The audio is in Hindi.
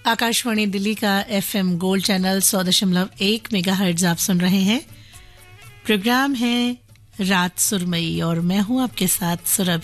आकाशवाणी दिल्ली का एफएम गोल्ड चैनल 100.1 मेगाहर्ट्ज आप सुन रहे हैं। प्रोग्राम है रात सुरमई और मैं हूं आपके साथ सुरभि।